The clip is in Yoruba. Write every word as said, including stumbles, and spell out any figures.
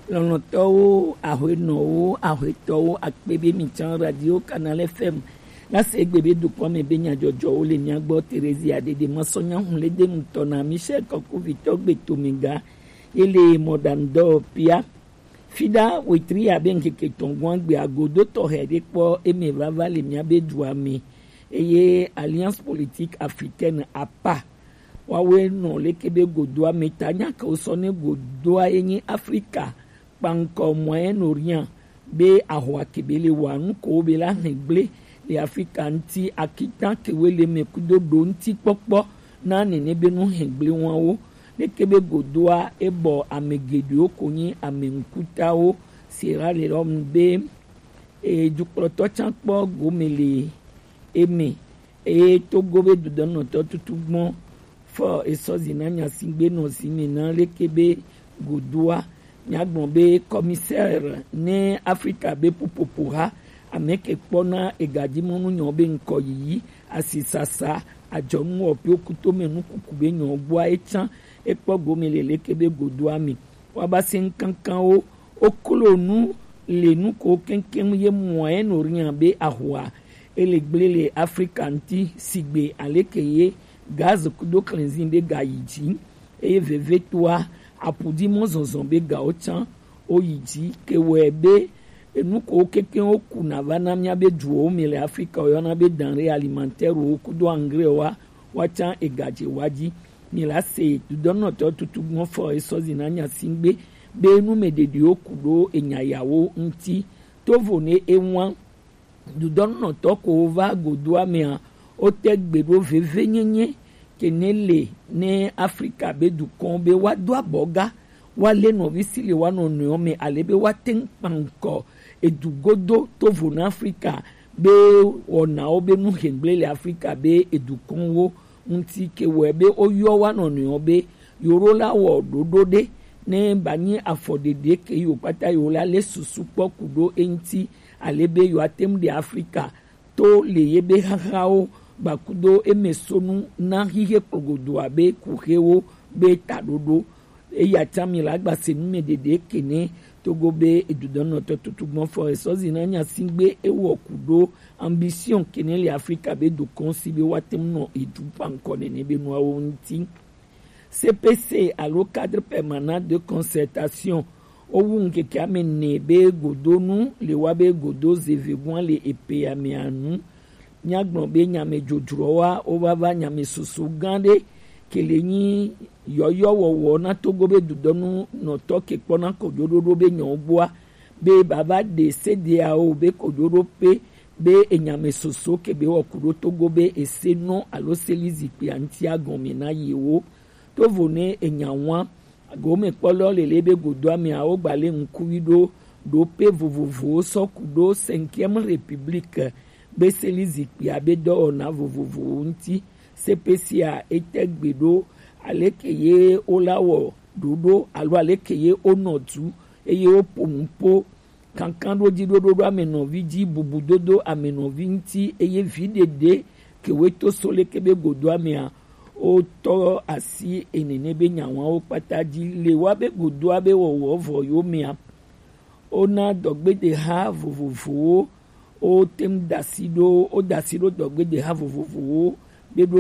lɔlɔtɔwo, ahoenɔwo, ahoetɔwo, akpebe mitsan radio Canal F M. Lase egbebe dukɔme be nyadzɔdzɔwo le miagbɔ Terezi Adede Mɔsɔnya Hulede Mutɔna Michel Kɔkuvitɔ Gbetomiga ele mɔdandɔ pia. Fida wetri abe nkeke tɔngɔn gbe agodo tɔxɛ de kpɔ eme vava le miabe dua me eye Alliance Politique Africaine A P A. Wawe nɔ leke be godoa me ta nyakawo sɔ ne godoa enye Afrika kpankɔ Moyen-Orient be ahoa kebele wa nuko be la hegble le Afrika ŋti akita kewe le me kudodo ŋti kpɔkpɔ na nene be nu hegble wawo leke be godoa ebɔ ame geɖewo konye ame ŋkutawo Sierra Leone be e dukplɔtɔ tsã kpɔ gome le eme eye Togo be dudɔnɔtɔ tutugbɔ fɔ esɔzi na nyasigbe nɔ si me na leke be godoa nyagbɔn be commissaire ne Afrika be pupopo ha ame ke kpɔna egadzimɔnu nyɔ be ŋkɔ yiyi asisasa adzɔnu wɔpi okutome nukuku be nyɔ gbɔa etsã ekpɔ gome le leke be godoa me waba se ŋkankanwo oklo nu le nuko keŋkeŋ ye Moyen-Orient be ahoa ele gble le Afrika ŋti sigbe aleke ye gaz kudo klenzin be ga yi dzi eye vevetoa apudi mɔzɔzɔ be gawo tsã wo yi dzi kewɔe be enuko kekeŋ kuna va na miabe duwo me le Afrika woyɔna be denrée alimentaire wo kudo engrais wa woatsã egadze wa dzi mi la se dudɔnɔtɔ tutugbɔ fɔ esɔzi na nyasingbe be nume ɖeɖiwo ku ɖo enyayawo ŋuti tovo ne ewa dudɔnɔtɔ ko va godoa mea wote gbe ɖo veve nyenye ke ne le ne Afrika be dukɔ be woado abɔga woalé nɔvi si le woanɔ nɔewo me ale be woate ŋu kpa ŋkɔ edugodo tovo na Afrika be wɔnawo be nu hegble le Afrika be edukɔwo ŋuti ke wɔe be woyɔ woanɔ nɔewo be yoro la wɔ ɖoɖo ɖe ne banye afɔɖeɖe ke yiwo kpata yiwo la lé susu kpɔ ku ɖo eŋuti ale be yewoate ŋu ɖe Afrika to le yebe xaxawo gbakudo eme sonu na xixe kplogodoa be kuxewo be taɖoɖo eya tsami la gbase nume ɖeɖe kene Togo be edudɔnɔtɔ tutugbɔ fɔ esɔzi na nyasigbe ewɔ ku ɖo ambition kene le Afrika be dukɔ si be woate ŋu nɔ edu pankɔ nene be nuawo ŋuti. C P C alo cadre permanent de concertation owu nkeke ame ne be godonu le wa be godo zevegua le epe amea nu miagblɔ be nyame dzodzroa wova nyame susu gã ɖe ke le nyi yɔyɔ wɔwɔ na Togo be dudɔnu nɔtɔ ke kpɔna kodoɖoɖo be nyɔ gbɔa be baba de sedeawo be kodoɖo pe be enyame susu ke be wɔ ku ɖo Togo be ese nɔ alo seli zikpia ŋuti agɔme na yewo tovo ne enyawa gome kpɔlɔ lele be godoa mea wo gbale ŋkuvi ɖo ɖo pe vovovowo sɔ ku ɖo cinquième république be seli zikpia be dɔwɔna vovovowo ŋuti C P C a ete gbe ɖo aleke ye wola wɔ ɖoɖo alo aleke ye wonɔ tu eye woƒo ŋuƒo kankan ɖo dzi ɖoɖo ɖo amenɔvi dzi bubudodo amenɔvi ŋuti eye viɖeɖe ke woeto so leke be godoa mea wotɔ asi enene be nyawawo kpata dzi le wa be godoa be wɔwɔ vɔ yo mea wona dɔgbedeha vovovowo wote ŋu da asi ɖo woda asi ɖo dɔgbedeha vovovowo be ɖo